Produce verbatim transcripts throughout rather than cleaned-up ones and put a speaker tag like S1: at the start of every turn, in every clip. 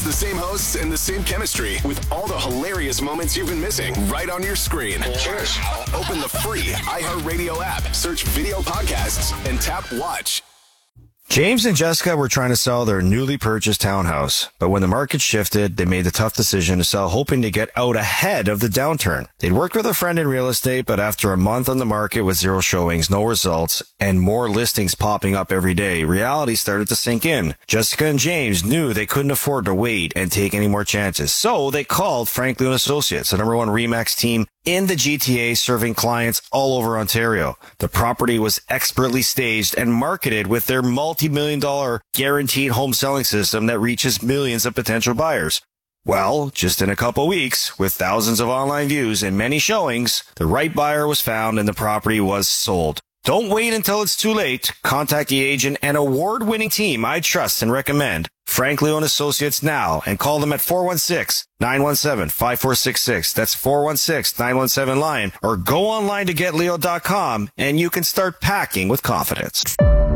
S1: It's the same hosts and the same chemistry with all the hilarious moments you've been missing right on your screen. Cheers. Open the free iHeartRadio app, search video podcasts, and tap watch.
S2: James and Jessica were trying to sell their newly purchased townhouse, but when the market shifted, they made the tough decision to sell, hoping to get out ahead of the downturn. They'd worked with a friend in real estate, but after a month on the market with zero showings, no results, and more listings popping up every day, reality started to sink in. Jessica and James knew they couldn't afford to wait and take any more chances, so they called Franklin and Associates, the number one RE/MAX team in the G T A, serving clients all over Ontario. The property was expertly staged and marketed with their multi-million dollar guaranteed home selling system that reaches millions of potential buyers. Well, just in a couple weeks, with thousands of online views and many showings, the right buyer was found and the property was sold. Don't wait until it's too late. Contact the agent and award-winning team I trust and recommend, Frank Leo and Associates, now, and call them at four one six, nine one seven, five four six six. That's four one six, nine one seven, LION. Or go online to get leo dot com and you can start packing with confidence.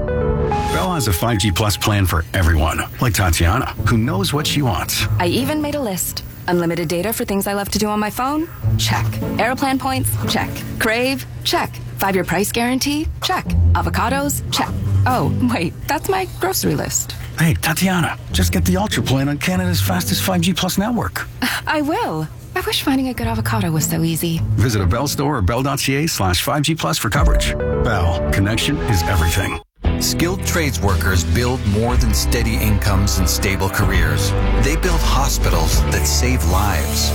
S3: Bell has a five G Plus plan for everyone, like Tatiana, who knows what she wants.
S4: I even made a list. Unlimited data for things I love to do on my phone? Check. Aeroplan points? Check. Crave? Check. Five-year price guarantee? Check. Avocados? Check. Oh, wait, that's my grocery list.
S3: Hey, Tatiana, just get the Ultra plan on Canada's fastest five G Plus network.
S4: I will. I wish finding a good avocado was so easy.
S3: Visit a Bell store or bell.ca slash 5G Plus for coverage. Bell, connection is everything.
S5: Skilled trades workers build more than steady incomes and stable careers. They build hospitals that save lives,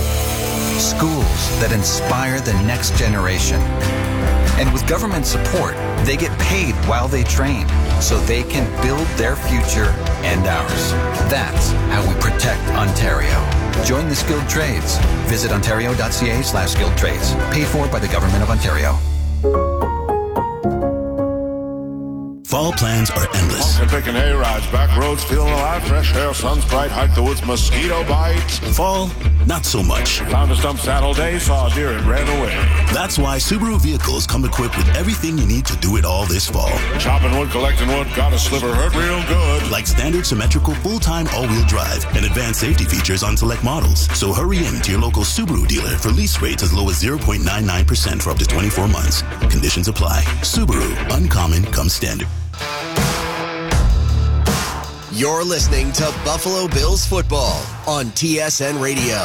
S5: schools that inspire the next generation. And with government support, they get paid while they train, so they can build their future and ours. That's how we protect Ontario. Join the skilled trades. Visit ontario.ca slash skilled trades. Paid for by the Government of Ontario.
S6: Fall plans are endless.
S7: And taking hay rides, back roads, feeling alive, fresh air, sun's bright, hike the woods, mosquito bites.
S6: Fall, not so much.
S7: Found a stump saddle day, saw a deer and ran away.
S6: That's why Subaru vehicles come equipped with everything you need to do it all this fall.
S7: Chopping wood, collecting wood, got a sliver, hurt real good.
S6: Like standard symmetrical full-time all-wheel drive and advanced safety features on select models. So hurry in to your local Subaru dealer for lease rates as low as zero point nine nine percent for up to twenty-four months. Conditions apply. Subaru, uncommon comes standard.
S8: You're listening to Buffalo Bills football on T S N Radio.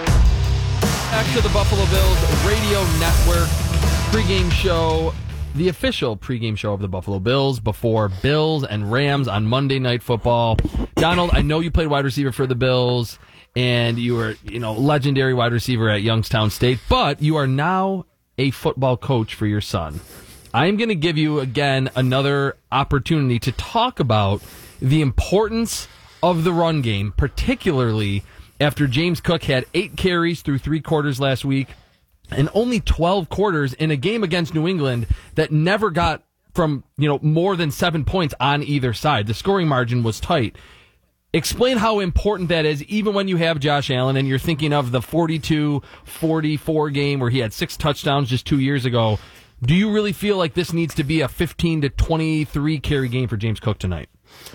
S9: Back to the Buffalo Bills Radio Network pregame show, the official pregame show of the Buffalo Bills before Bills and Rams on Monday Night Football. Donald, I know you played wide receiver for the Bills, and you were, you know, legendary wide receiver at Youngstown State, but you are now a football coach for your son. I'm going to give you, again, another opportunity to talk about the importance of the run game, particularly after James Cook had eight carries through three quarters last week and only twelve quarters in a game against New England that never got from, you know, more than seven points on either side. The scoring margin was tight. Explain how important that is, even when you have Josh Allen and you're thinking of the forty-two forty-four game where he had six touchdowns just two years ago. Do you really feel like this needs to be a fifteen to twenty-three carry game for James Cook tonight?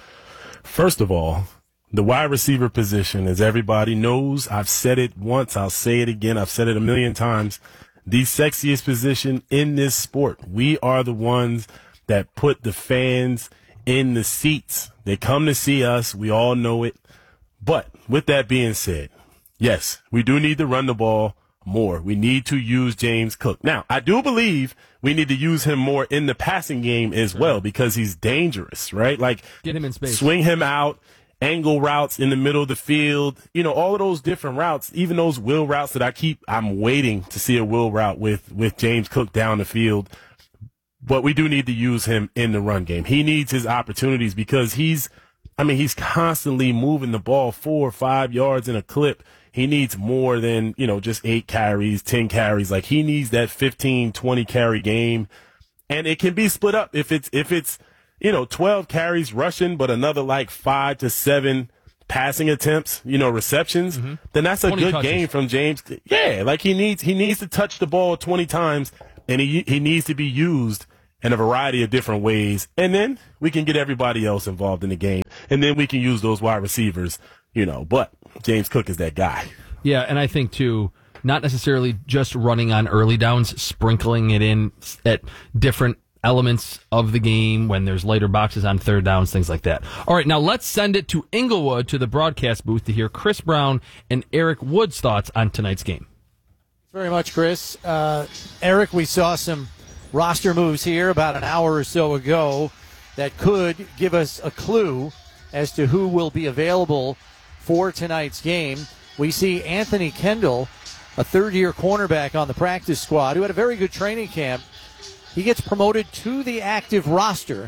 S10: First of all, the wide receiver position, as everybody knows, I've said it once, I'll say it again, I've said it a million times, the sexiest position in this sport. We are the ones that put the fans in the seats. They come to see us. We all know it. But with that being said, yes, we do need to run the ball more. We need to use James Cook. Now, I do believe we need to use him more in the passing game as well because he's dangerous, right? Like,
S9: get him in space,
S10: swing him out, angle routes in the middle of the field, you know, all of those different routes, even those wheel routes that I keep, I'm waiting to see a wheel route with, with James Cook down the field. But we do need to use him in the run game. He needs his opportunities because he's, I mean, he's constantly moving the ball four or five yards in a clip. He needs more than, you know, just eight carries, ten carries. Like, he needs that fifteen, twenty carry game. And it can be split up if it's, if it's, you know, twelve carries rushing, but another like five to seven passing attempts, you know, receptions, mm-hmm. then that's a good touches. game from James. Yeah. Like, he needs, he needs to touch the ball twenty times and he, he needs to be used in a variety of different ways. And then we can get everybody else involved in the game. And then we can use those wide receivers you know, but James Cook is that guy.
S9: Yeah, and I think, too, not necessarily just running on early downs, sprinkling it in at different elements of the game when there's later boxes on third downs, things like that. All right, now let's send it to Inglewood, to the broadcast booth, to hear Chris Brown and Eric Wood's thoughts on tonight's game.
S11: Very much, Chris. Uh, Eric, we saw some roster moves here about an hour or so ago that could give us a clue as to who will be available for tonight's game. We see Anthony Kendall, a third-year cornerback on the practice squad, who had a very good training camp. He gets promoted to the active roster.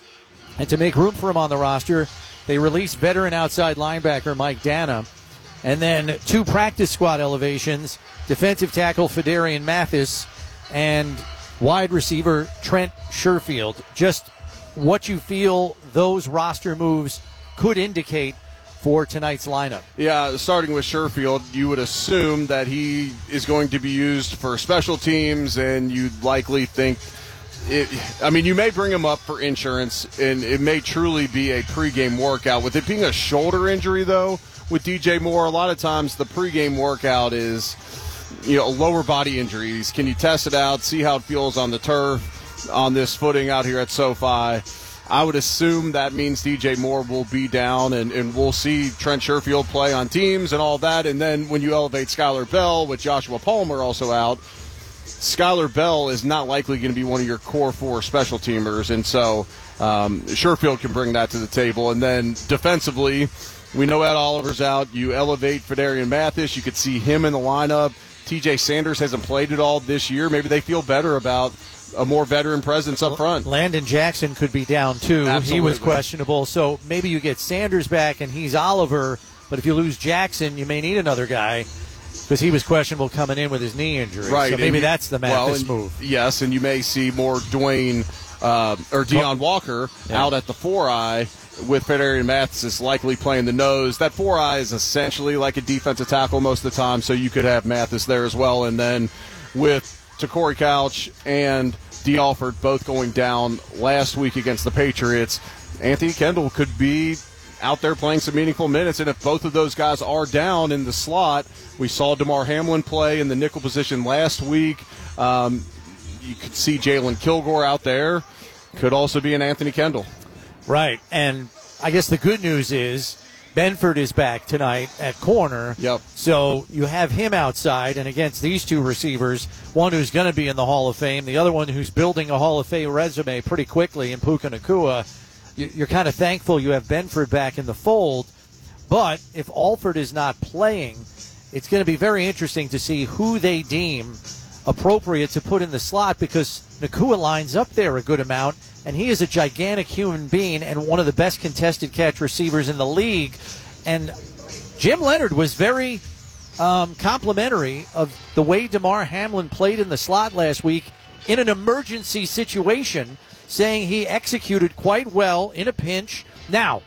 S11: And to make room for him on the roster, they release veteran outside linebacker Mike Dana. And then two practice squad elevations, defensive tackle Fedarian Mathis and wide receiver Trent Sherfield. Just what you feel those roster moves could indicate for tonight's lineup.
S12: Yeah, starting with Sherfield, you would assume that he is going to be used for special teams, and you'd likely think it, I mean, you may bring him up for insurance, and it may truly be a pregame workout. With it being a shoulder injury, though, with D J Moore, a lot of times the pregame workout is, you know, lower body injuries. Can you test it out, see how it feels on the turf, on this footing out here at SoFi? I would assume that means D J Moore will be down, and, and we'll see Trent Sherfield play on teams and all that. And then when you elevate Skylar Bell with Joshua Palmer also out, Skylar Bell is not likely going to be one of your core four special teamers. And so um, Sherfield can bring that to the table. And then defensively, we know Ed Oliver's out. You elevate Fedarian Mathis. You could see him in the lineup. T J Sanders hasn't played at all this year. Maybe they feel better about a more veteran presence up front.
S11: Landon Jackson could be down, too.
S12: Absolutely.
S11: He was questionable. So maybe you get Sanders back and he's Oliver, but if you lose Jackson, you may need another guy because he was questionable coming in with his knee injury.
S12: Right.
S11: So maybe
S12: you,
S11: that's the Mathis
S12: well, and,
S11: move.
S12: Yes, and you may see more Dwayne uh, or Deion Walker yeah. out at the four-eye with Fedarian Mathis likely playing the nose. That four-eye is essentially like a defensive tackle most of the time, so you could have Mathis there as well. And then with Corey Couch and D. Alford both going down last week against the Patriots, Anthony Kendall could be out there playing some meaningful minutes. And if both of those guys are down in the slot, we saw DeMar Hamlin play in the nickel position last week. Um, you could see Jalen Kilgore out there. Could also be an Anthony Kendall.
S11: Right. And I guess the good news is Benford is back tonight at corner.
S12: Yep.
S11: So you have him outside, and against these two receivers, one who's going to be in the Hall of Fame, the other one who's building a Hall of Fame resume pretty quickly in Puka Nacua, you're kind of thankful you have Benford back in the fold. But if Alford is not playing, it's going to be very interesting to see who they deem appropriate to put in the slot, because Nacua lines up there a good amount, and he is a gigantic human being and one of the best contested catch receivers in the league. And Jim Leonard was very um, complimentary of the way DeMar Hamlin played in the slot last week in an emergency situation, saying he executed quite well in a pinch. Now,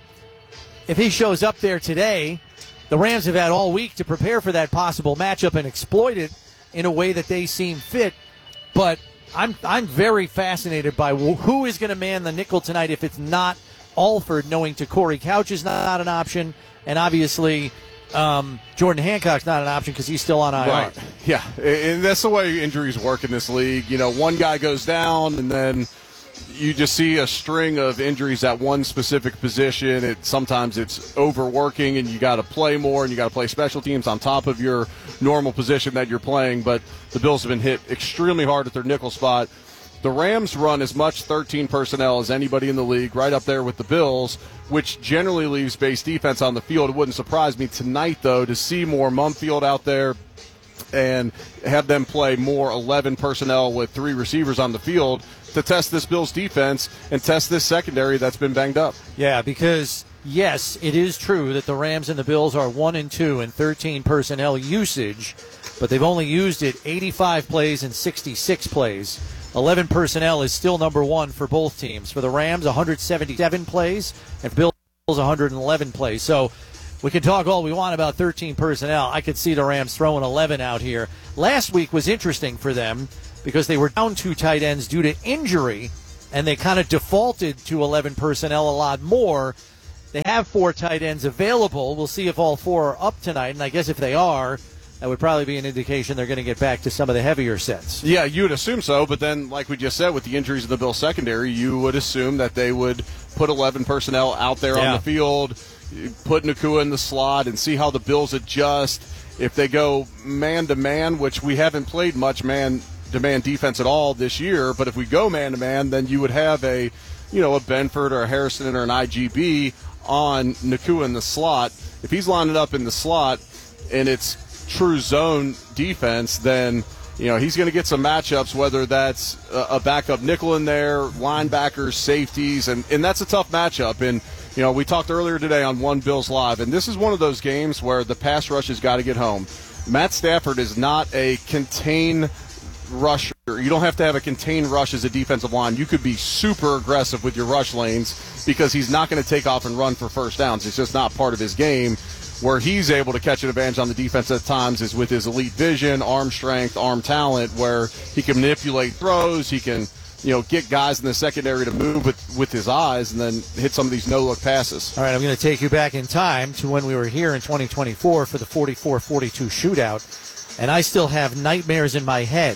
S11: if he shows up there today, the Rams have had all week to prepare for that possible matchup and exploit it in a way that they seem fit. But I'm I'm very fascinated by who is going to man the nickel tonight if it's not Alford, knowing Corey Couch is not an option, and obviously um, Jordan Hancock's not an option because he's still on I R.
S12: Right. Yeah, and that's the way injuries work in this league. You know, one guy goes down, and then you just see a string of injuries at one specific position. It sometimes it's overworking, and you got to play more, and you got to play special teams on top of your normal position that you're playing. But the Bills have been hit extremely hard at their nickel spot. The Rams run as much thirteen personnel as anybody in the league, right up there with the Bills, which generally leaves base defense on the field. It wouldn't surprise me tonight, though, to see more Mumfield out there and have them play more eleven personnel with three receivers on the field to test this Bills defense and test this secondary that's been banged up.
S11: Yeah, because, yes, it is true that the Rams and the Bills are one and two in thirteen personnel usage, but they've only used it eighty-five plays and sixty-six plays. eleven personnel is still number one for both teams. For the Rams, one hundred seventy-seven plays, and for Bills, one hundred eleven plays. So we can talk all we want about thirteen personnel. I could see the Rams throwing eleven out here. Last week was interesting for them because they were down two tight ends due to injury, and they kind of defaulted to eleven personnel a lot more. They have four tight ends available. We'll see if all four are up tonight, and I guess if they are, that would probably be an indication they're going to get back to some of the heavier sets.
S12: Yeah, you would assume so, but then, like we just said, with the injuries of the Bills secondary, you would assume that they would put eleven personnel out there
S11: yeah.
S12: on the field, put Nacua in the slot, and see how the Bills adjust. If they go man-to-man, which we haven't played much man-to-man defense at all this year, but if we go man-to-man, then you would have a, you know, a Benford or a Harrison or an I G B on Nacua in the slot. If he's lining up in the slot and it's true zone defense, then you know he's going to get some matchups, whether that's a backup nickel in there, linebackers, safeties, and, and that's a tough matchup. And you know we talked earlier today on One Bills Live, and this is one of those games where the pass rush has got to get home. Matt Stafford is not a contain rusher. You don't have to have a contained rush as a defensive line. You could be super aggressive with your rush lanes because he's not going to take off and run for first downs. It's just not part of his game. Where he's able to catch an advantage on the defense at times is with his elite vision, arm strength, arm talent, where he can manipulate throws. He can, you know, get guys in the secondary to move with, with his eyes and then hit some of these no-look passes.
S11: All right, I'm going to take you back in time to when we were here in twenty twenty-four for the forty-four forty-two shootout, and I still have nightmares in my head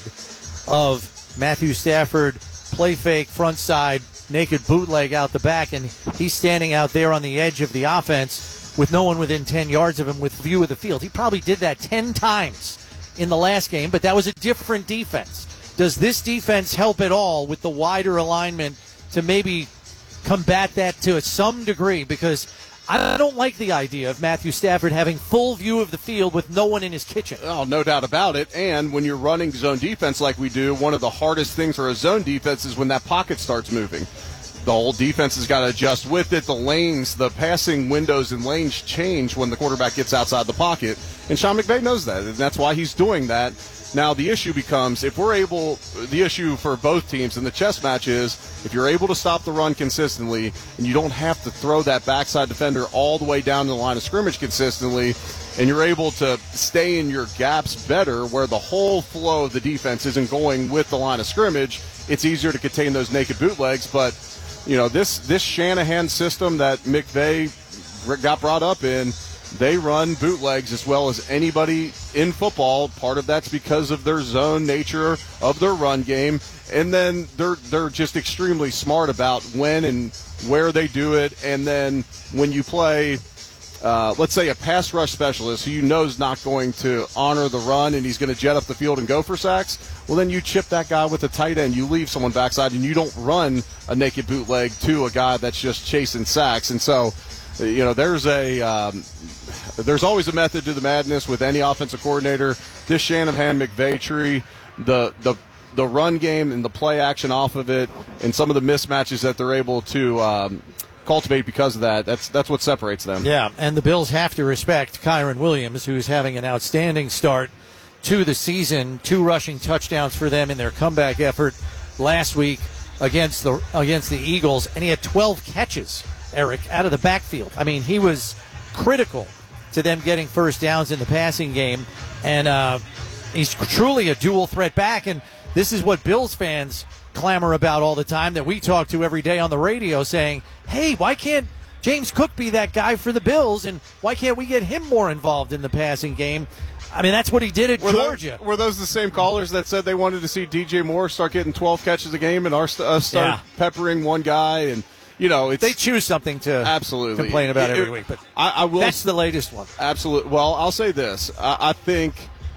S11: of Matthew Stafford, play fake, front side, naked bootleg out the back, and he's standing out there on the edge of the offense with no one within ten yards of him with view of the field. He probably did that ten times in the last game, but that was a different defense. Does this defense help at all with the wider alignment to maybe combat that to some degree? Because I don't like the idea of Matthew Stafford having full view of the field with no one in his kitchen.
S12: Oh, no doubt about it. And when you're running zone defense like we do, one of the hardest things for a zone defense is when that pocket starts moving. The whole defense has got to adjust with it. The lanes, the passing windows and lanes change when the quarterback gets outside the pocket. And Sean McVay knows that, and that's why he's doing that. Now, the issue becomes, if we're able, the issue for both teams in the chess match is, if you're able to stop the run consistently and you don't have to throw that backside defender all the way down to the line of scrimmage consistently, and you're able to stay in your gaps better where the whole flow of the defense isn't going with the line of scrimmage, it's easier to contain those naked bootlegs. But you know, this this Shanahan system that McVay got brought up in, they run bootlegs as well as anybody in football. Part of that's because of their zone nature of their run game. And then they're they're just extremely smart about when and where they do it. And then when you play, uh, let's say, a pass rush specialist who you know is not going to honor the run and he's going to jet up the field and go for sacks, well, then you chip that guy with a tight end. You leave someone backside, and you don't run a naked bootleg to a guy that's just chasing sacks. And so, you know, there's a um, there's always a method to the madness with any offensive coordinator. This Shanahan McVay tree, the the the run game and the play action off of it, and some of the mismatches that they're able to um, cultivate because of that. That's that's what separates them.
S11: Yeah, and the Bills have to respect Kyron Williams, who's having an outstanding start to the season. Two rushing touchdowns for them in their comeback effort last week against the against the Eagles, and he had twelve catches, Eric, out of the backfield. I mean, he was critical to them getting first downs in the passing game, and uh, he's truly a dual threat back. And this is what Bills fans clamor about all the time, that we talk to every day on the radio, saying, hey, why can't James Cook be that guy for the Bills, and why can't we get him more involved in the passing game? I mean, that's what he did at
S12: were
S11: Georgia.
S12: Those, were those the same callers that said they wanted to see D J Moore start getting twelve catches a game and us uh, start
S11: yeah.
S12: peppering one guy? And you know, it's,
S11: they choose something to
S12: absolutely
S11: complain about
S12: it,
S11: every
S12: it,
S11: week. But
S12: I, I will.
S11: That's the latest one.
S12: Absolutely. Well, I'll say this: I, I think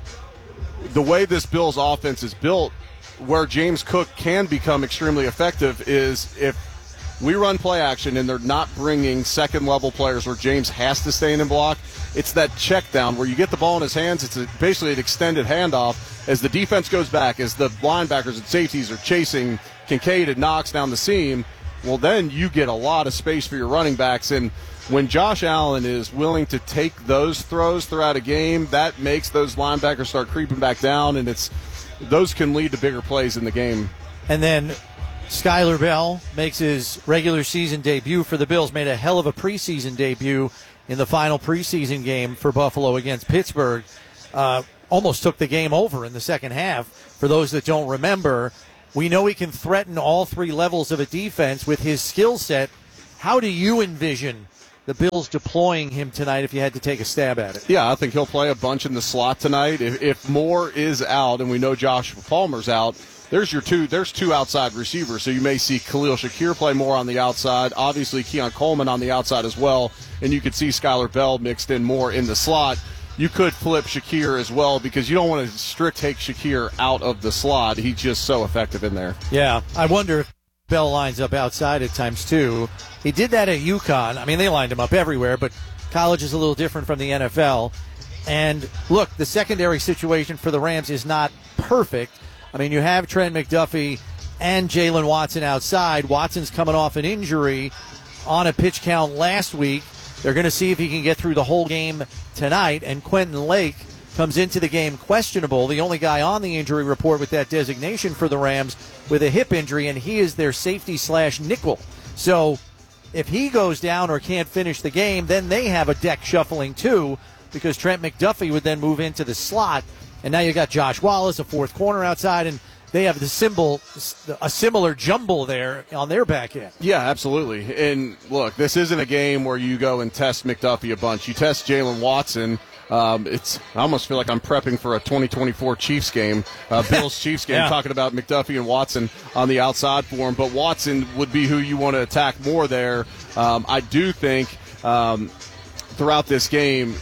S12: the way this Bills offense is built, where James Cook can become extremely effective, is if we run play action and they're not bringing second-level players where James has to stay in and block. It's that check down where you get the ball in his hands. It's a, basically an extended handoff as the defense goes back, as the linebackers and safeties are chasing Kincaid and Knox down the seam. Well, then you get a lot of space for your running backs. And when Josh Allen is willing to take those throws throughout a game, that makes those linebackers start creeping back down, and it's those can lead to bigger plays in the game.
S11: And then Skylar Bell makes his regular season debut for the Bills, made a hell of a preseason debut in the final preseason game for Buffalo against Pittsburgh. Uh, almost took the game over in the second half. For those that don't remember, we know he can threaten all three levels of a defense with his skill set. How do you envision the Bills deploying him tonight if you had to take a stab at it?
S12: Yeah, I think he'll play a bunch in the slot tonight. If, if Moore is out, and we know Josh Palmer's out, there's your two. There's two outside receivers, so you may see Khalil Shakir play more on the outside. Obviously, Keon Coleman on the outside as well, and you could see Skylar Bell mixed in more in the slot. You could flip Shakir as well because you don't want to strict take Shakir out of the slot. He's just so effective in there.
S11: Yeah, I wonder if Bell lines up outside at times too. He did that at UConn. I mean, they lined him up everywhere, but college is a little different from the N F L. And look, the secondary situation for the Rams is not perfect. I mean, you have Trent McDuffie and Jalen Watson outside. Watson's coming off an injury on a pitch count last week. They're going to see if he can get through the whole game tonight. And Quentin Lake comes into the game questionable, the only guy on the injury report with that designation for the Rams with a hip injury, and he is their safety slash nickel. So if he goes down or can't finish the game, then they have a deck shuffling too, because Trent McDuffie would then move into the slot. And now you got Josh Wallace, a fourth corner outside, and they have the symbol, a similar jumble there on their back end.
S12: Yeah, absolutely. And look, this isn't a game where you go and test McDuffie a bunch. You test Jalen Watson. Um, it's I almost feel like I'm prepping for a twenty twenty-four Chiefs game, uh, Bills Chiefs game,
S11: yeah.
S12: talking about McDuffie and Watson on the outside for him. But Watson would be who you want to attack more there. Um, I do think um, throughout this game,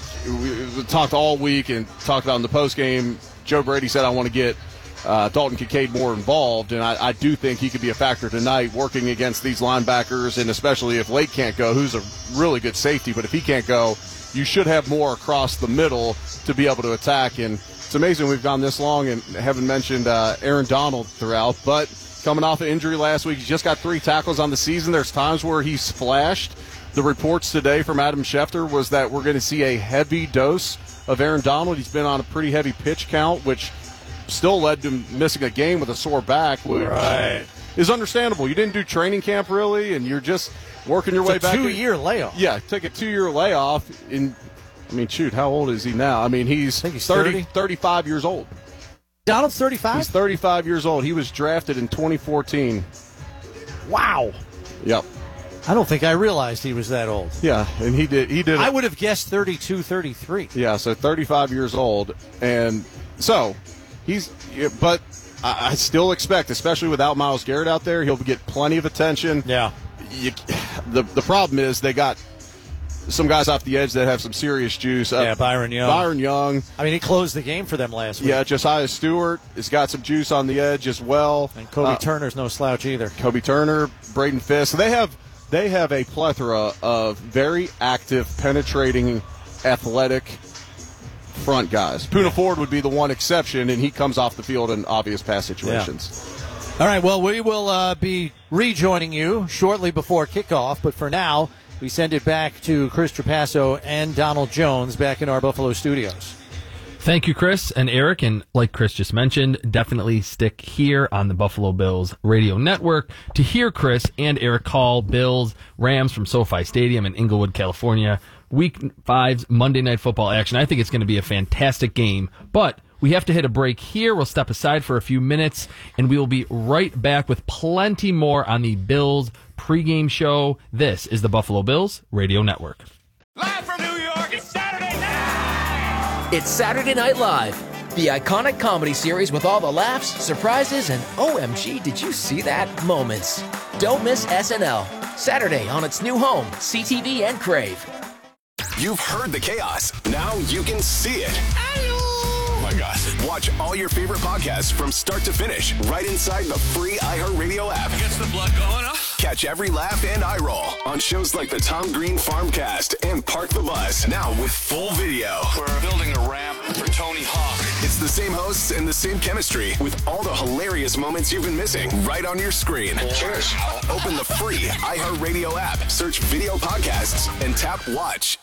S12: we, we talked all week and talked about in the post game. Joe Brady said, I want to get uh, Dalton Kincaid more involved, and I, I do think he could be a factor tonight working against these linebackers, and especially if Lake can't go, who's a really good safety, but if he can't go, you should have more across the middle to be able to attack. And it's amazing we've gone this long and haven't mentioned uh, Aaron Donald throughout, but coming off an injury last week, he's just got three tackles on the season. There's times where he's flashed. The reports today from Adam Schefter was that we're going to see a heavy dose of Aaron Donald. He's been on a pretty heavy pitch count, which still led to him missing a game with a sore back, which
S11: right.
S12: is understandable. You didn't do training camp really, and you're just working your
S11: it's
S12: way
S11: a
S12: back.
S11: two-year layoff.
S12: Yeah, take a two-year layoff. In, I mean, shoot, how old is he now? I mean, he's,
S11: I think he's
S12: thirty,
S11: thirty.
S12: thirty-five years old.
S11: Donald's thirty-five?
S12: He's thirty-five years old. He was drafted in twenty fourteen.
S11: Wow.
S12: Yep.
S11: I don't think I realized he was that old.
S12: Yeah, and he did. He did.
S11: I would have guessed thirty-two, thirty-three.
S12: Yeah, so thirty-five years old, and so he's. But I, I still expect, especially without Myles Garrett out there, he'll get plenty of attention.
S11: Yeah.
S12: You, the the problem is they got some guys off the edge that have some serious juice. Uh,
S11: yeah, Byron Young.
S12: Byron Young.
S11: I mean, he closed the game for them last week.
S12: Yeah, Josiah Stewart has got some juice on the edge as well.
S11: And Kobe
S12: uh,
S11: Turner's no slouch either.
S12: Kobe Turner, Braden Fisk. So they have they have a plethora of very active, penetrating, athletic front guys. Poona Ford would be the one exception, and he comes off the field in obvious pass situations.
S11: Yeah. All right, well, we will uh, be rejoining you shortly before kickoff, but for now, we send it back to Chris Trapasso and Donald Jones back in our Buffalo studios.
S9: Thank you, Chris and Eric. And like Chris just mentioned, definitely stick here on the Buffalo Bills radio network to hear Chris and Eric call Bills Rams from SoFi Stadium in Inglewood, California. Week five's Monday Night Football action. I think it's going to be a fantastic game, but we have to hit a break here. We'll step aside for a few minutes, and we will be right back with plenty more on the Bills pregame show. This is the Buffalo Bills radio network.
S13: Live from New York, it's Saturday night!
S14: It's Saturday Night Live, the iconic comedy series with all the laughs, surprises, and O M G, did you see that moments. Don't miss S N L, Saturday on its new home, C T V and Crave.
S1: You've heard the chaos. Now you can see it. Oh my gosh. Watch all your favorite podcasts from start to finish right inside the free iHeartRadio app.
S13: Gets the blood going, huh?
S1: Catch every laugh and eye roll on shows like the Tom Green Farmcast and Park the Bus. Now with full video.
S13: We're building a ramp for Tony Hawk.
S1: It's the same hosts and the same chemistry with all the hilarious moments you've been missing right on your screen.
S13: Cheers.
S1: Open the free iHeartRadio app, search video podcasts, and tap watch.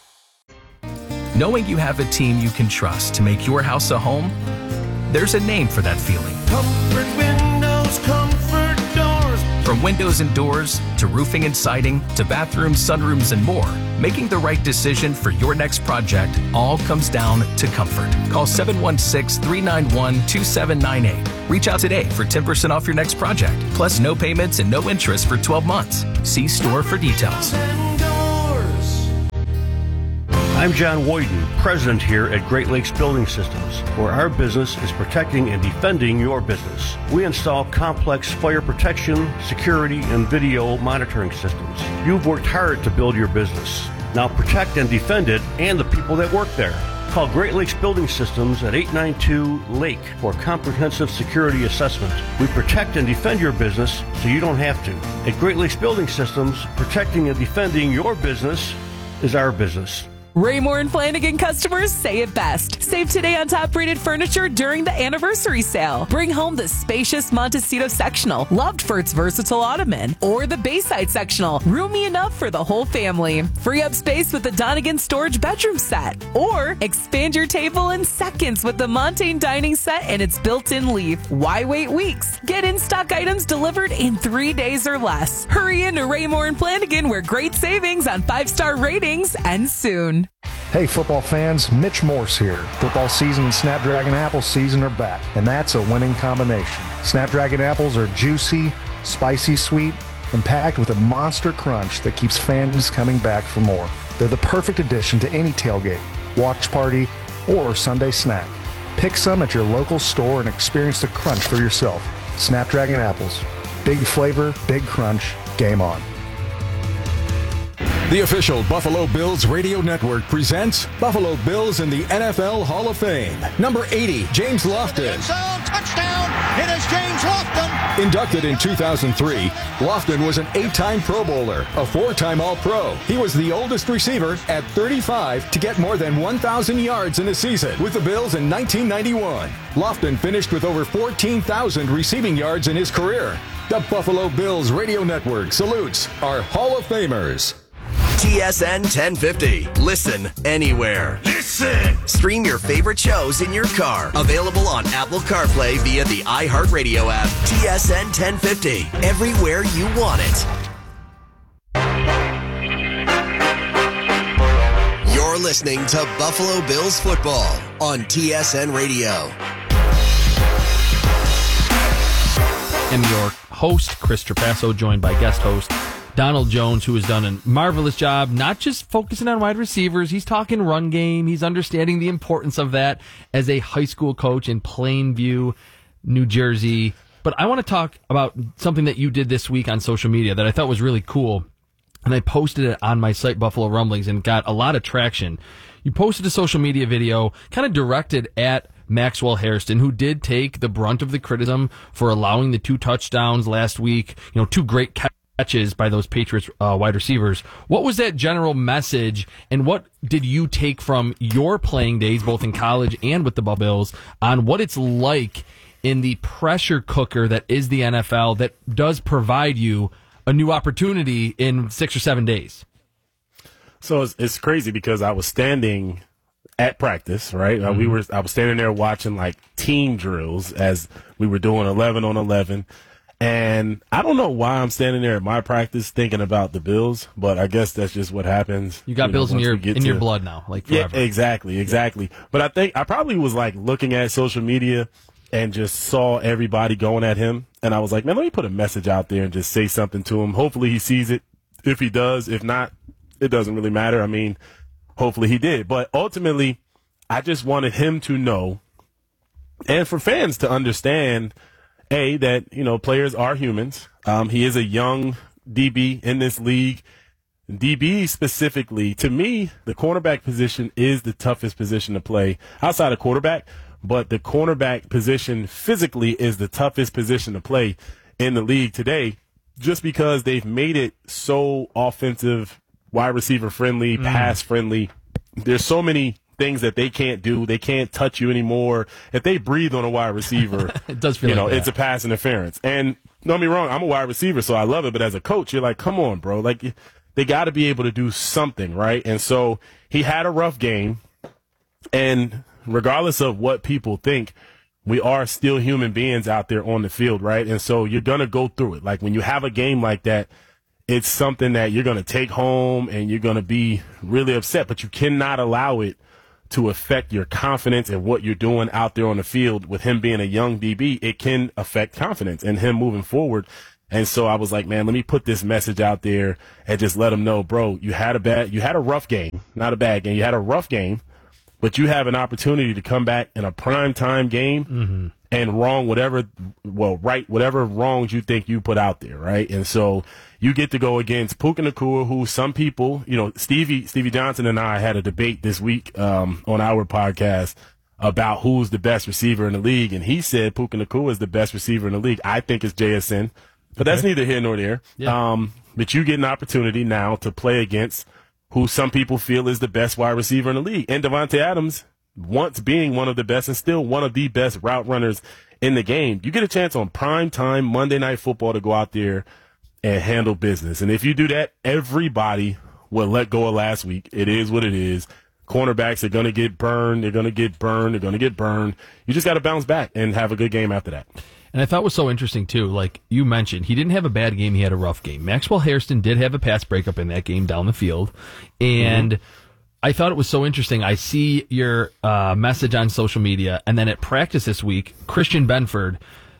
S15: Knowing you have a team you can trust to make your house a home, there's a name for that feeling.
S13: Comfort Windows, Comfort Doors.
S15: From windows and doors, to roofing and siding, to bathrooms, sunrooms, and more, making the right decision for your next project all comes down to comfort. Call seven one six, three nine one, two seven nine eight. Reach out today for ten percent off your next project, plus no payments and no interest for twelve months. See store for details.
S13: Doors.
S16: I'm John Woyden, president here at Great Lakes Building Systems, where our business is protecting and defending your business. We install complex fire protection, security, and video monitoring systems. You've worked hard to build your business. Now protect and defend it and the people that work there. Call Great Lakes Building Systems at eight nine two Lake for a comprehensive security assessment. We protect and defend your business so you don't have to. At Great Lakes Building Systems, protecting and defending your business is our business.
S17: Raymore and Flanagan customers say it best. Save today on top-rated furniture during the anniversary sale. Bring home the spacious Montecito sectional, loved for its versatile ottoman, or the Bayside sectional, roomy enough for the whole family. Free up space with the Donegan storage bedroom set, or expand your table in seconds with the Montaigne dining set and its built-in leaf. Why wait weeks? Get in-stock items delivered in three days or less. Hurry into Raymore and Flanagan, where great savings on five-star ratings end soon.
S18: Hey football fans, Mitch Morse here. Football season and Snapdragon Apple season are back, and that's a winning combination. Snapdragon apples are juicy, spicy sweet, and packed with a monster crunch that keeps fans coming back for more. They're the perfect addition to any tailgate, watch party, or Sunday snack. Pick some at your local store and experience the crunch for yourself. Snapdragon apples. Big flavor, big crunch, game on.
S19: The official Buffalo Bills radio network presents Buffalo Bills in the N F L Hall of Fame. Number eighty, James Lofton.
S13: Touchdown! It is James Lofton.
S19: Inducted in two thousand three, Lofton was an eight-time Pro Bowler, a four-time All-Pro. He was the oldest receiver at thirty-five to get more than one thousand yards in a season with the Bills in nineteen ninety-one. Lofton finished with over fourteen thousand receiving yards in his career. The Buffalo Bills radio network salutes our Hall of Famers.
S8: T S N ten fifty. Listen anywhere. Listen! Stream your favorite shows in your car. Available on Apple CarPlay via the iHeartRadio app. T S N ten fifty. Everywhere you want it. You're listening to Buffalo Bills football on T S N Radio.
S9: I'm your host, Chris Trapasso, joined by guest host Donald Jones, who has done a marvelous job, not just focusing on wide receivers. He's talking run game. He's understanding the importance of that as a high school coach in Plainview, New Jersey. But I want to talk about something that you did this week on social media that I thought was really cool. And I posted it on my site, Buffalo Rumblings, and got a lot of traction. You posted a social media video kind of directed at Maxwell Hairston, who did take the brunt of the criticism for allowing the two touchdowns last week, you know, two great catches. catches by those Patriots uh, wide receivers. What was that general message, and what did you take from your playing days, both in college and with the Buffalo Bills, on what it's like in the pressure cooker that is the N F L that does provide you a new opportunity in six or seven days?
S10: So it's, it's crazy because I was standing at practice, right? Mm-hmm. Uh, we were I was standing there watching like team drills as we were doing eleven on eleven. And I don't know why I'm standing there at my practice thinking about the Bills, but I guess that's just what happens.
S9: You got
S10: you
S9: Bills
S10: know,
S9: in your
S10: in
S9: in your blood now, like forever.
S10: Yeah, exactly, exactly. Yeah. But I think I probably was like looking at social media and just saw everybody going at him, and I was like, man, let me put a message out there and just say something to him. Hopefully he sees it. If he does, if not, it doesn't really matter. I mean, hopefully he did. But ultimately, I just wanted him to know, and for fans to understand, A, that, you know, players are humans. Um, he is a young D B in this league. D B specifically, to me, the cornerback position is the toughest position to play outside of quarterback, but the cornerback position physically is the toughest position to play in the league today just because they've made it so offensive, wide receiver friendly, mm. pass friendly. There's so many things that they can't do. They can't touch you anymore. If they breathe on a wide receiver,
S9: it does feel
S10: you know,
S9: like that.
S10: It's a pass interference. And don't get me wrong, I'm a wide receiver, so I love it. But as a coach, you're like, come on, bro. Like, they got to be able to do something, right? And so he had a rough game. And regardless of what people think, we are still human beings out there on the field, right? And so you're going to go through it. Like, when you have a game like that, it's something that you're going to take home and you're going to be really upset, but you cannot allow it to affect your confidence and what you're doing out there on the field. With him being a young D B, it can affect confidence and him moving forward. And so I was like, man, let me put this message out there and just let them know, bro, you had a bad, you had a rough game, not a bad game. You had a rough game, but you have an opportunity to come back in a prime time game
S9: Mm-hmm.
S10: and wrong whatever, well, right, whatever wrongs you think you put out there, right? And so you get to go against Puka Nacua, who some people, you know, Stevie, Stevie Johnson and I had a debate this week um, on our podcast about who's the best receiver in the league. And he said Puka Nacua is the best receiver in the league. I think it's J S N. But that's neither here nor there.
S9: Yeah.
S10: Um, but you get an opportunity now to play against who some people feel is the best wide receiver in the league. And Devontae Adams, once being one of the best and still one of the best route runners in the game, you get a chance on prime time Monday Night Football to go out there and handle business. And if you do that, everybody will let go of last week. It is what it is. Cornerbacks are going to get burned. They're going to get burned. They're going to get burned. You just got to bounce back and have a good game after that.
S9: And I thought it was so interesting, too, like you mentioned, he didn't have a bad game, he had a rough game. Maxwell Hairston did have a pass breakup in that game down the field, and mm-hmm. I thought it was so interesting. I see your uh, message on social media, and then at practice this week, Christian Benford,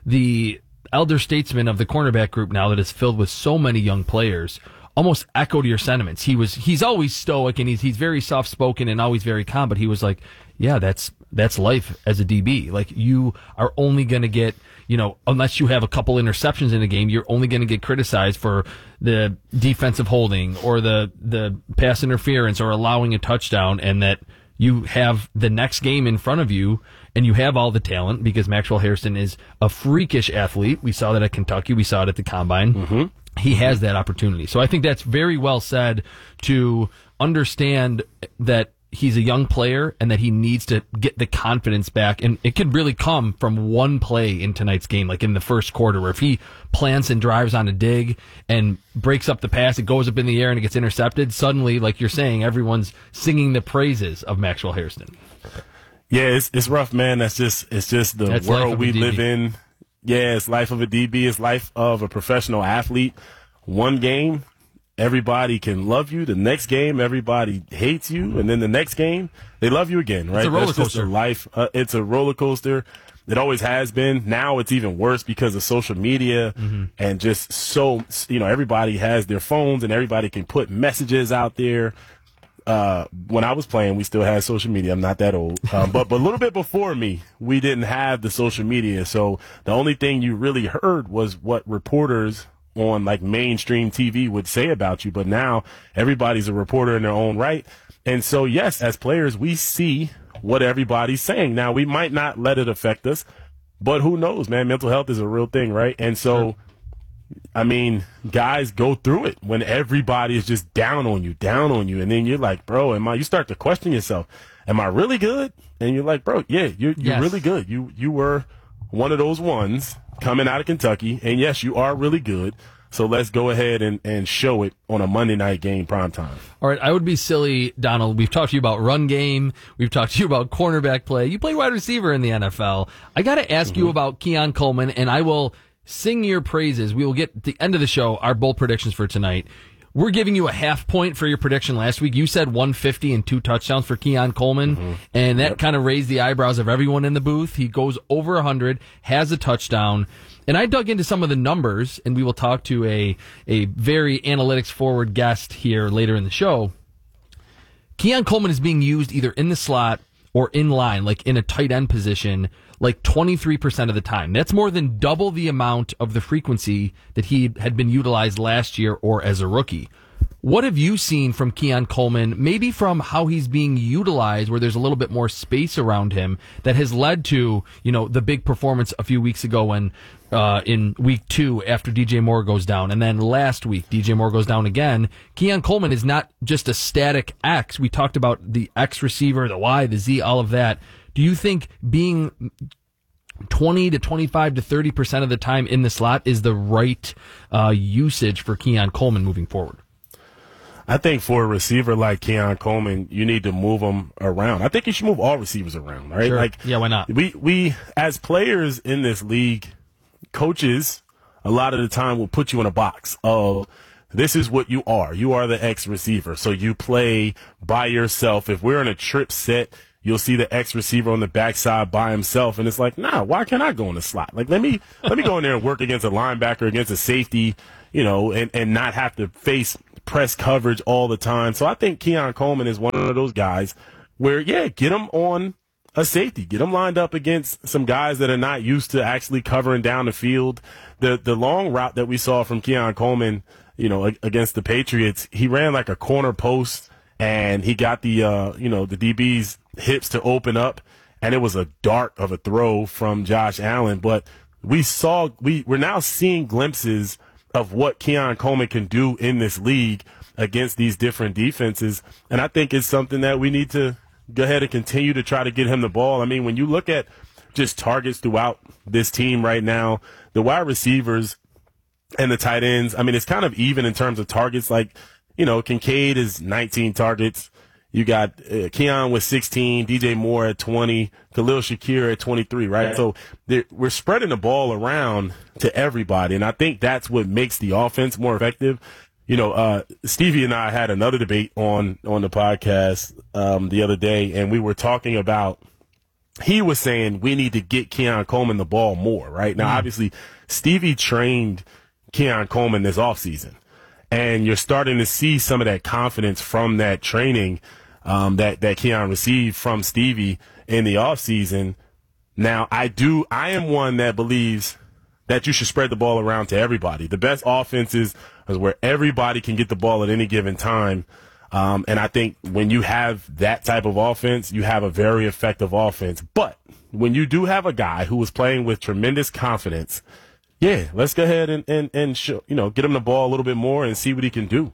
S9: the elder statesman of the cornerback group now that is filled with so many young players, almost echoed your sentiments. He was he's always stoic, and he's he's very soft-spoken and always very calm, but he was like, yeah, that's that's life as a D B. Like, you are only going to get, you know, unless you have a couple interceptions in a game, you're only going to get criticized for the defensive holding or the, the pass interference or allowing a touchdown, and that you have the next game in front of you and you have all the talent because Maxwell Hairston is a freakish athlete. We saw that at Kentucky. We saw it at the Combine.
S10: Mm-hmm.
S9: He has that opportunity. So I think that's very well said to understand that he's a young player and that he needs to get the confidence back. And it could really come from one play in tonight's game, like in the first quarter, where if he plants and drives on a dig and breaks up the pass, it goes up in the air and it gets intercepted, suddenly, like you're saying, everyone's singing the praises of Maxwell Hairston.
S10: Yeah, it's it's rough, man. That's just it's just the
S9: That's
S10: world we live in. Yeah, it's life of a D B. It's life of a professional athlete. One game, everybody can love you. The next game, everybody hates you, and then the next game, they love you again. Right?
S9: It's a roller
S10: That's just
S9: coaster.
S10: a life. Uh, it's a roller coaster. It always has been. Now it's even worse because of social media
S9: Mm-hmm.
S10: and just so you know everybody has their phones and everybody can put messages out there. Uh, when I was playing, we still had social media. I'm not that old. Um, but, but a little bit before me, we didn't have the social media. So the only thing you really heard was what reporters on like mainstream T V would say about you. But now everybody's a reporter in their own right. And so, yes, as players, we see what everybody's saying. Now, we might not let it affect us, but who knows, man? Mental health is a real thing, right? And so, I mean, guys go through it when everybody is just down on you, down on you. And then you're like, bro, am I, you start to question yourself. Am I really good? And you're like, bro, yeah, you're, you're
S9: Yes.
S10: really good. You, you were one of those ones coming out of Kentucky. And yes, you are really good. So let's go ahead and, and show it on a Monday night game primetime.
S9: All right, I would be silly, Donald. We've talked to you about run game. We've talked to you about cornerback play. You play wide receiver in the N F L. I got to ask
S10: Mm-hmm.
S9: you about Keon Coleman, and I will sing your praises. We will get at the end of the show our bold predictions for tonight. We're giving you a half point for your prediction last week. You said one fifty and two touchdowns for Keon Coleman,
S10: Mm-hmm.
S9: and that
S10: Yep.
S9: kind of raised the eyebrows of everyone in the booth. He goes over one hundred, has a touchdown. And I dug into some of the numbers, and we will talk to a, a very analytics-forward guest here later in the show. Keon Coleman is being used either in the slot or in line, like in a tight end position, like twenty-three percent of the time. That's more than double the amount of the frequency that he had been utilized last year or as a rookie. What have you seen from Keon Coleman, maybe from how he's being utilized, where there's a little bit more space around him, that has led to, you know, the big performance a few weeks ago when uh, in week two after D J Moore goes down, and then last week D J Moore goes down again. Keon Coleman is not just a static X. We talked about the X receiver, the Y, the Z, all of that. Do you think being twenty to twenty-five to thirty percent of the time in the slot is the right uh, usage for Keon Coleman moving forward?
S10: I think for a receiver like Keon Coleman, you need to move him around. I think you should move all receivers around, right?
S9: Sure.
S10: Like,
S9: yeah, why not?
S10: We, we, as players in this league, coaches, a lot of the time will put you in a box of, this is what you are. You are the X receiver. So you play by yourself. If we're in a trip set, you'll see the X receiver on the backside by himself, and it's like, nah, why can't I go in the slot? Like, let me let me go in there and work against a linebacker, against a safety, you know, and, and not have to face press coverage all the time. So I think Keon Coleman is one of those guys where, yeah, get him on a safety, get him lined up against some guys that are not used to actually covering down the field. The the long route that we saw from Keon Coleman, you know, against the Patriots, he ran like a corner post, and he got the, uh, you know, the D B's hips to open up, and it was a dart of a throw from Josh Allen. But we saw, we, we're now seeing glimpses of what Keon Coleman can do in this league against these different defenses. And I think it's something that we need to go ahead and continue to try to get him the ball. I mean, when you look at just targets throughout this team right now, the wide receivers and the tight ends, I mean, it's kind of even in terms of targets. Like, you know, Kincaid is nineteen targets. You got uh, Keon with sixteen, D J Moore at twenty, Khalil Shakir at twenty-three, right? So we're spreading the ball around to everybody, and I think that's what makes the offense more effective. You know, uh, Stevie and I had another debate on, on the podcast um, the other day, and we were talking about, he was saying we need to get Keon Coleman the ball more, right? Now, mm. obviously, Stevie trained Keon Coleman this offseason, and you're starting to see some of that confidence from that training um, that, that Keon received from Stevie in the offseason. Now, I do, I am one that believes that you should spread the ball around to everybody. The best offenses is where everybody can get the ball at any given time. Um, and I think when you have that type of offense, you have a very effective offense. But when you do have a guy who is playing with tremendous confidence, yeah, let's go ahead and, and, and show, you know, get him the ball a little bit more and see what he can do.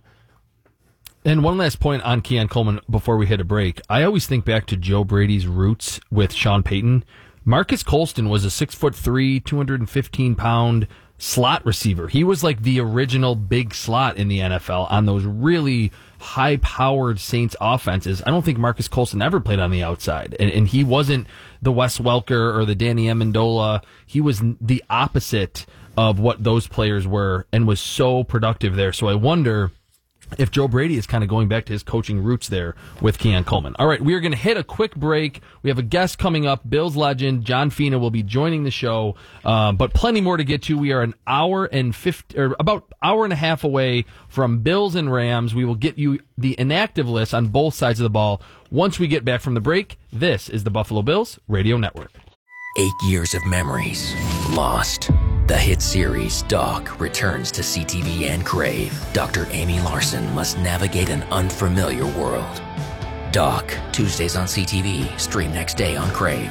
S9: And one last point on Keon Coleman before we hit a break. I always think back to Joe Brady's roots with Sean Payton. Marcus Colston was a six foot three, two hundred fifteen pound slot receiver. He was like the original big slot in the N F L on those really high powered Saints offenses. I don't think Marcus Colston ever played on the outside, and, and he wasn't the Wes Welker or the Danny Amendola. He was the opposite of what those players were and was so productive there. So I wonder if Joe Brady is kind of going back to his coaching roots there with Keon Coleman. All right, we are going to hit a quick break. We have a guest coming up. Bills legend John Fina will be joining the show, um, but plenty more to get to. We are an hour and fifty, or about hour and a half away from Bills and Rams. We will get you the inactive list on both sides of the ball once we get back from the break. This is the Buffalo Bills Radio Network.
S14: Eight years of memories lost. The hit series Doc returns to C T V and Crave. Doctor Amy Larson must navigate an unfamiliar world. Doc, Tuesdays on C T V, stream next day on Crave.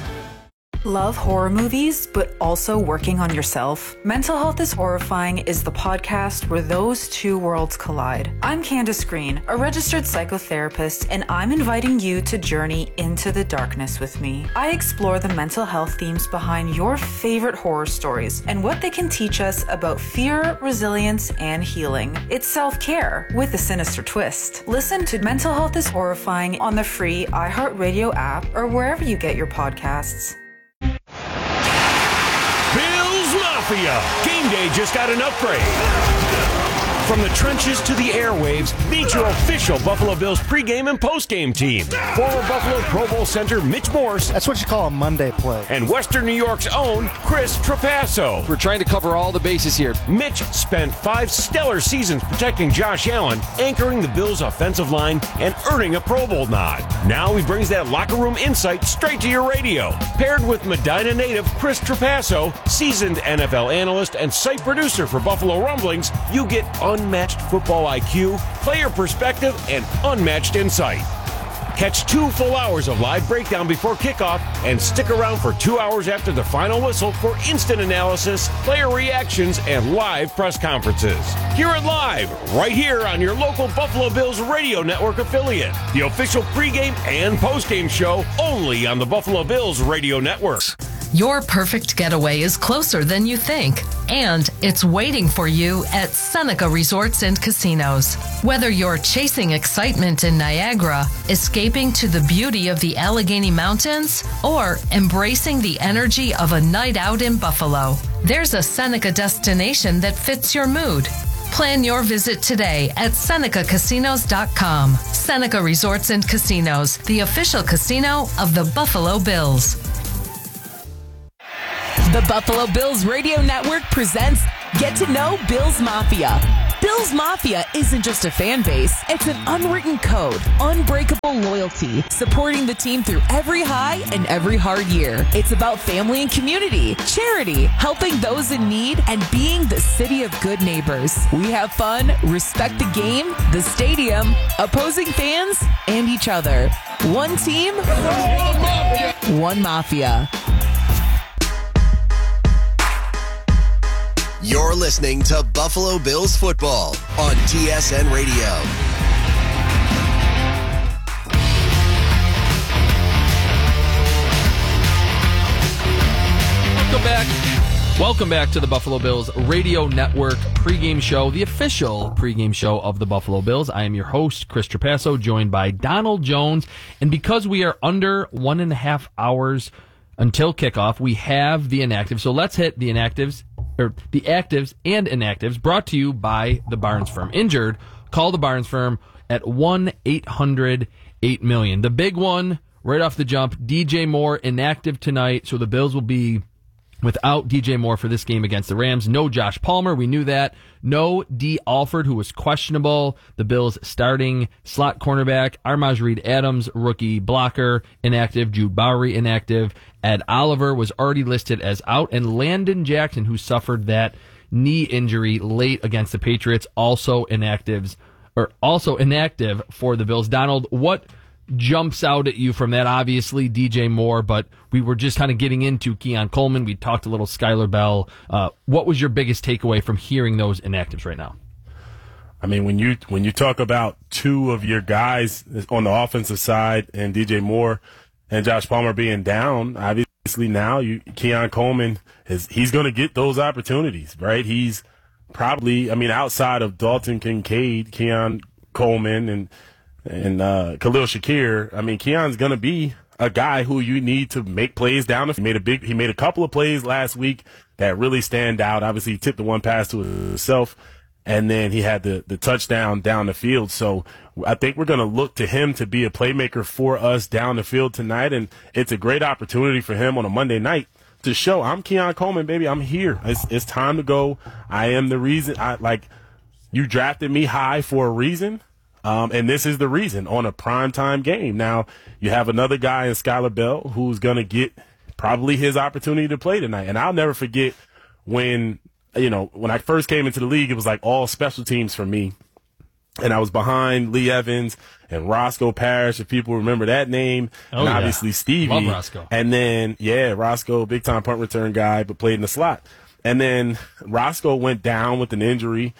S20: Love horror movies, but also working on yourself? Mental Health is Horrifying is the podcast where those two worlds collide. I'm Candace Green, a registered psychotherapist, and I'm inviting you to journey into the darkness with me. I explore the mental health themes behind your favorite horror stories and what they can teach us about fear, resilience, and healing. It's self-care with a sinister twist. Listen to Mental Health is Horrifying on the free iHeartRadio app or wherever you get your podcasts.
S21: Bills Mafia! Game day just got an upgrade. From the trenches to the airwaves, meet your official Buffalo Bills pregame and postgame team. Former Buffalo Pro Bowl center Mitch Morse.
S22: That's what you call a Monday play.
S21: And Western New York's own Chris Trapasso.
S23: We're trying to cover all the bases here.
S21: Mitch spent five stellar seasons protecting Josh Allen, anchoring the Bills' offensive line, and earning a Pro Bowl nod. Now he brings that locker room insight straight to your radio. Paired with Medina native Chris Trapasso, seasoned N F L analyst and site producer for Buffalo Rumblings, you get unmatched football I Q, player perspective, and unmatched insight. Catch two full hours of live breakdown before kickoff and stick around for two hours after the final whistle for instant analysis, player reactions, and live press conferences. Hear it live right here on your local Buffalo Bills Radio Network affiliate. The official pregame and postgame show only on the Buffalo Bills Radio Network.
S24: Your perfect getaway is closer than you think, and it's waiting for you at Seneca Resorts and Casinos. Whether you're chasing excitement in Niagara, escaping to the beauty of the Allegheny Mountains, or embracing the energy of a night out in Buffalo, there's a Seneca destination that fits your mood. Plan your visit today at Seneca Casinos dot com. Seneca Resorts and Casinos, the official casino of the Buffalo Bills.
S17: The Buffalo Bills Radio Network presents Get to Know Bills Mafia. Bills Mafia isn't just a fan base, it's an unwritten code, unbreakable loyalty, supporting the team through every high and every hard year. It's about family and community, charity, helping those in need, and being the city of good neighbors. We have fun, respect the game, the stadium, opposing fans, and each other. One team, one mafia.
S8: You're listening to Buffalo Bills football on T S N Radio.
S9: Welcome back. Welcome back to the Buffalo Bills Radio Network pregame show, the official pregame show of the Buffalo Bills. I am your host, Chris Trapasso, joined by Donald Jones. And because we are under one and a half hours until kickoff, we have the inactives. So let's hit the inactives. Or the actives and inactives, brought to you by the Barnes Firm. Injured, call the Barnes Firm at one eight hundred eight million. The big one, right off the jump, D J Moore inactive tonight, so the Bills will be without D J Moore for this game against the Rams. No Josh Palmer, we knew that. No D. Alford, who was questionable. The Bills starting slot cornerback. Armaj Reed Adams, rookie blocker, inactive. Jude Bowery, inactive. Ed Oliver was already listed as out. And Landon Jackson, who suffered that knee injury late against the Patriots, also inactives, or also inactive for the Bills. Donald, what jumps out at you from that? Obviously D J Moore, but we were just kind of getting into Keon Coleman. We talked a little Skylar Bell. Uh, what was your biggest takeaway from hearing those inactives right now?
S10: I mean, when you when you talk about two of your guys on the offensive side and D J Moore and Josh Palmer being down, obviously now you Keon Coleman is he's going to get those opportunities, right? He's probably, I mean, outside of Dalton Kincaid, Keon Coleman and And uh, Khalil Shakir, I mean, Keon's going to be a guy who you need to make plays down. He made a big, he made a couple of plays last week that really stand out. Obviously, he tipped the one pass to himself, and then he had the, the touchdown down the field. So I think we're going to look to him to be a playmaker for us down the field tonight, and it's a great opportunity for him on a Monday night to show, I'm Keon Coleman, baby. I'm here. It's, it's time to go. I am the reason. I like you drafted me high for a reason. Um, and this is the reason on a primetime game. Now, you have another guy in Skylar Bell who's going to get probably his opportunity to play tonight. And I'll never forget when, you know, when I first came into the league, it was like all special teams for me. And I was behind Lee Evans and Roscoe Parrish, if people remember that name.
S9: Oh,
S10: and
S9: yeah.
S10: obviously Stevie.
S9: Love Roscoe.
S10: And then, yeah, Roscoe, big time punt return guy, but played in the slot. And then Roscoe went down with an injury,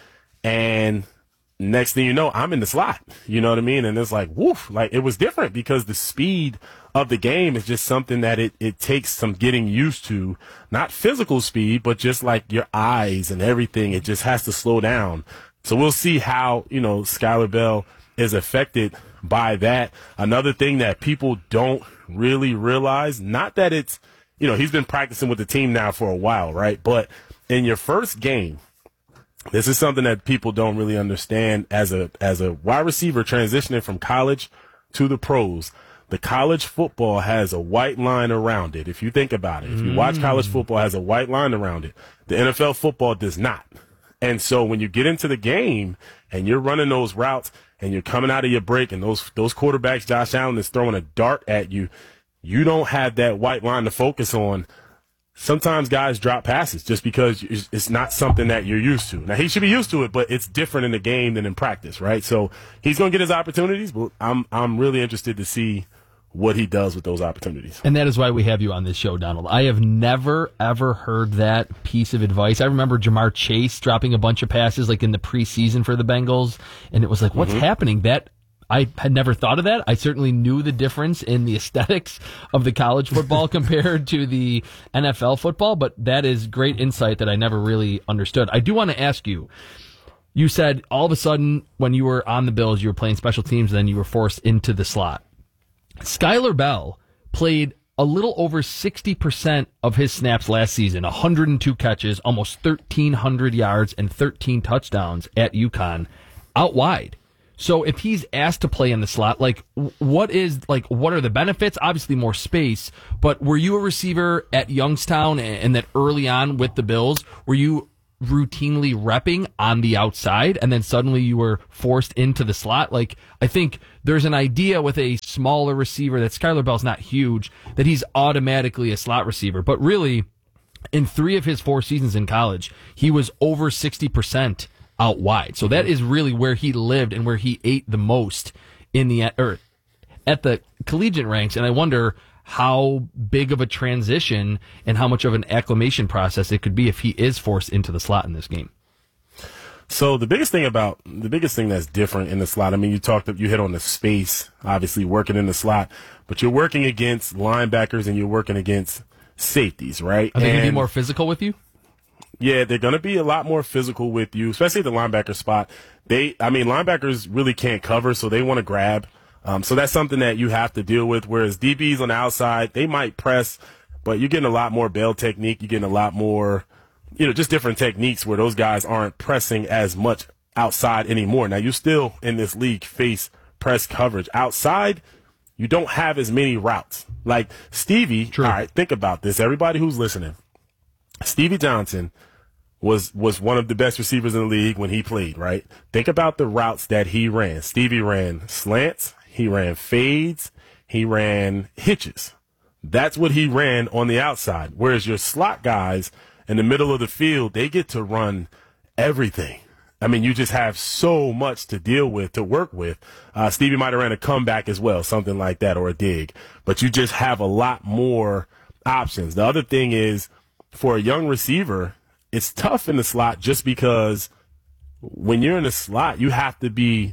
S10: and next thing you know, I'm in the slot. You know what I mean? And it's like, woof, like it was different because the speed of the game is just something that it, it takes some getting used to. Not physical speed, but just like your eyes and everything. It just has to slow down. So we'll see how, you know, Skylar Bell is affected by that. Another thing that people don't really realize, not that it's, you know, he's been practicing with the team now for a while, right? But in your first game, this is something that people don't really understand as a as a wide receiver transitioning from college to the pros. The college football has a white line around it. If you think about it, if you watch college football, it has a white line around it. The N F L football does not. And so when you get into the game and you're running those routes and you're coming out of your break and those those quarterbacks, Josh Allen is throwing a dart at you, you don't have that white line to focus on. Sometimes guys drop passes just because it's not something that you're used to. Now, he should be used to it, but it's different in the game than in practice, right? So he's going to get his opportunities, but I'm I'm really interested to see what he does with those opportunities.
S9: And that is why we have you on this show, Donald. I have never, ever heard that piece of advice. I remember Jamar Chase dropping a bunch of passes like in the preseason for the Bengals, and it was like, what's mm-hmm. happening? That I had never thought of that. I certainly knew the difference in the aesthetics of the college football compared to the N F L football, but that is great insight that I never really understood. I do want to ask you, you said all of a sudden when you were on the Bills, you were playing special teams, and then you were forced into the slot. Skylar Bell played a little over sixty percent of his snaps last season, one hundred two catches, almost thirteen hundred yards, and thirteen touchdowns at UConn out wide. So if he's asked to play in the slot, like what is like what are the benefits? Obviously more space, but were you a receiver at Youngstown and, and that early on with the Bills, were you routinely repping on the outside and then suddenly you were forced into the slot? Like I think there's an idea with a smaller receiver that Skyler Bell's not huge, that he's automatically a slot receiver, but really in three of his four seasons in college, he was over sixty percent out wide. So that is really where he lived and where he ate the most in the or at the collegiate ranks. And I wonder how big of a transition and how much of an acclimation process it could be if he is forced into the slot in this game.
S10: So the biggest thing about the biggest thing that's different in the slot, I mean, you talked, you hit on the space, obviously working in the slot, but you're working against linebackers and you're working against safeties, right?
S9: Are they going to be
S10: And-
S9: more physical with you?
S10: Yeah, they're going to be a lot more physical with you, especially at the linebacker spot. They, I mean, linebackers really can't cover, so they want to grab. Um, so that's something that you have to deal with, whereas D Bs on the outside, they might press, but you're getting a lot more bail technique. You're getting a lot more, you know, just different techniques where those guys aren't pressing as much outside anymore. Now, you still, in this league, face press coverage. Outside, you don't have as many routes. Like Stevie, True. All right, think about this. Everybody who's listening, Stevie Johnson was was one of the best receivers in the league when he played, right? Think about the routes that he ran. Stevie ran slants, he ran fades, he ran hitches. That's what he ran on the outside. Whereas your slot guys in the middle of the field, they get to run everything. I mean, you just have so much to deal with, to work with. Uh, Stevie might have ran a comeback as well, something like that, or a dig. But you just have a lot more options. The other thing is, for a young receiver, it's tough in the slot just because when you're in the slot, you have to be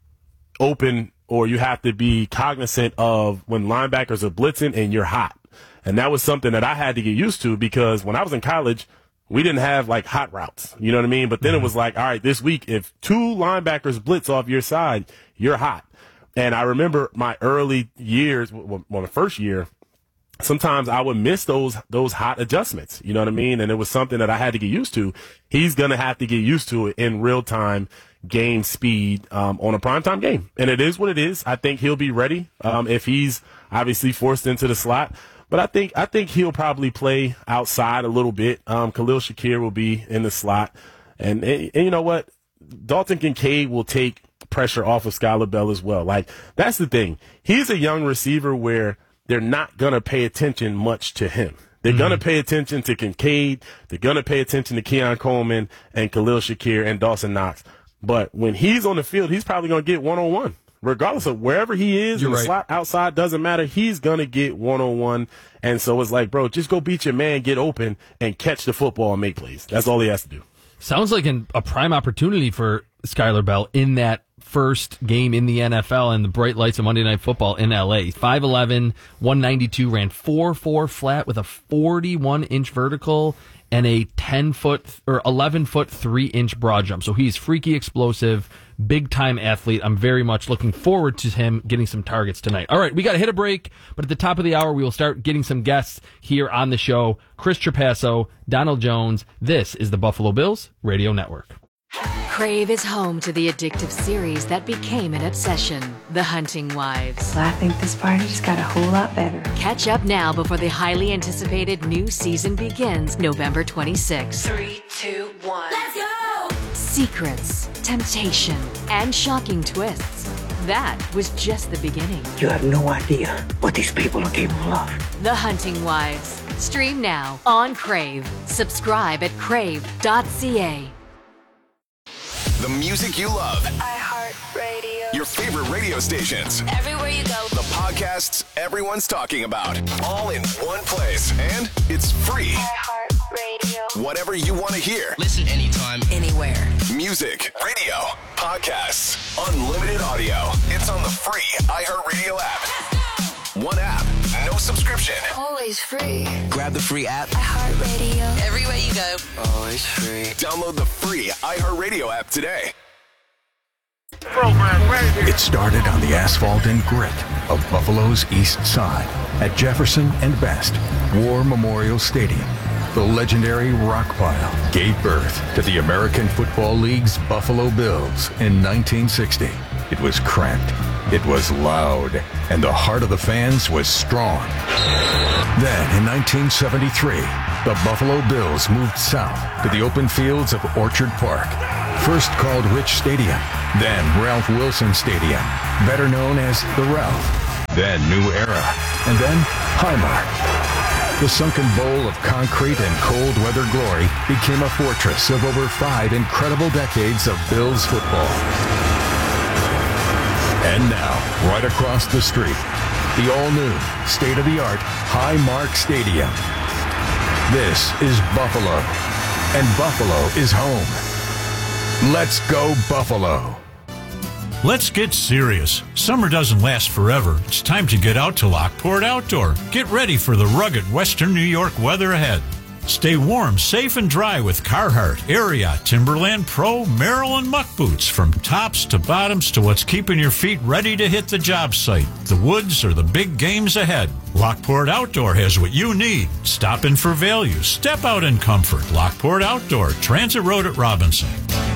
S10: open or you have to be cognizant of when linebackers are blitzing and you're hot. And that was something that I had to get used to because when I was in college, we didn't have like hot routes. You know what I mean? But then it was like, all right, this week, if two linebackers blitz off your side, you're hot. And I remember my early years, well, my first year, sometimes I would miss those those hot adjustments. You know what I mean? And it was something that I had to get used to. He's going to have to get used to it in real time game speed um, on a primetime game. And it is what it is. I think he'll be ready um, if he's obviously forced into the slot. But I think I think he'll probably play outside a little bit. Um, Khalil Shakir will be in the slot. And, and, and you know what? Dalton Kincaid will take pressure off of Skyler Bell as well. Like, that's the thing. He's a young receiver where they're not going to pay attention much to him. They're mm-hmm. going to pay attention to Kincaid. They're going to pay attention to Keon Coleman and Khalil Shakir and Dawson Knox. But when he's on the field, he's probably going to get one-on-one. Regardless of wherever he is,
S9: You're
S10: in the
S9: right.
S10: slot outside, doesn't matter. He's going to get one-on-one. And so it's like, bro, just go beat your man, get open, and catch the football and make plays. That's all he has to do.
S9: Sounds like an, a prime opportunity for Skyler Bell in that first game in the N F L and the bright lights of Monday Night Football in L A. five eleven, one ninety-two, ran four four flat with a forty-one inch vertical and a ten foot or eleven foot three inch broad jump. So he's freaky explosive, big time athlete. I'm very much looking forward to him getting some targets tonight. All right, we got to hit a break, but at the top of the hour, we will start getting some guests here on the show. Chris Trapasso, Donald Jones. This is the Buffalo Bills Radio Network.
S2: Crave is home to the addictive series that became an obsession, The Hunting Wives.
S3: Well, I think this party just got a whole lot better.
S2: Catch up now before the highly anticipated new season begins November twenty-sixth.
S3: Three, two, one. Let's go!
S2: Secrets, temptation, and shocking twists. That was just the beginning.
S3: You have no idea what these people are capable of.
S2: The Hunting Wives. Stream now on Crave. Subscribe at crave dot c a.
S1: The music you love.
S3: iHeartRadio.
S1: Your favorite radio stations.
S3: Everywhere you go.
S1: The podcasts everyone's talking about. All in one place. And it's free.
S3: iHeartRadio.
S1: Whatever you want to hear.
S8: Listen anytime,
S2: anywhere.
S1: Music, radio, podcasts, unlimited audio. It's on the free iHeartRadio app. One app, no subscription.
S3: Always free.
S8: grab the free app.
S3: iHeartRadio.
S2: Everywhere you go.
S8: Always free.
S1: Download the free iHeartRadio app today.
S13: program ready.
S19: It started on the asphalt and grit of Buffalo's East Side at Jefferson and Best War Memorial Stadium. The legendary rock pile gave birth to the American Football League's Buffalo Bills in nineteen sixty. It was cramped, it was loud, and the heart of the fans was strong. Then, in nineteen seventy-three, the Buffalo Bills moved south to the open fields of Orchard Park, first called Rich Stadium, then Ralph Wilson Stadium, better known as the Ralph, then New Era, and then Highmark. The sunken bowl of concrete and cold weather glory became a fortress of over five incredible decades of Bills football. And now, right across the street, the all-new, state-of-the-art Highmark Stadium. This is Buffalo, and Buffalo is home. Let's go Buffalo.
S4: Let's get serious. Summer doesn't last forever. It's time to get out to Lockport Outdoor. Get ready for the rugged Western New York weather ahead. Stay warm, safe, and dry with Carhartt, Ariat, Timberland Pro, Merrill, and Muck boots. From tops to bottoms to what's keeping your feet ready to hit the job site, the woods, or the big games ahead. Lockport Outdoor has what you need. Stop in for value. Step out in comfort. Lockport Outdoor, Transit Road at Robinson.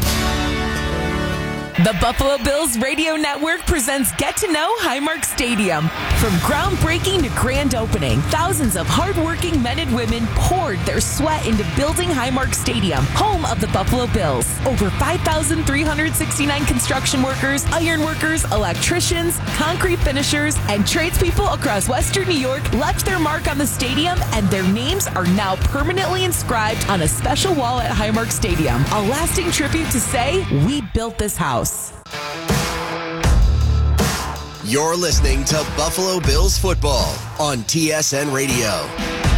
S17: The Buffalo Bills Radio Network presents Get to Know Highmark Stadium. From groundbreaking to grand opening, thousands of hardworking men and women poured their sweat into building Highmark Stadium, home of the Buffalo Bills. Over five thousand three hundred sixty-nine construction workers, iron workers, electricians, concrete finishers, and tradespeople across Western New York left their mark on the stadium, and their names are now permanently inscribed on a special wall at Highmark Stadium. A lasting tribute to say, we built this house.
S8: You're listening to Buffalo Bills football on T S N Radio.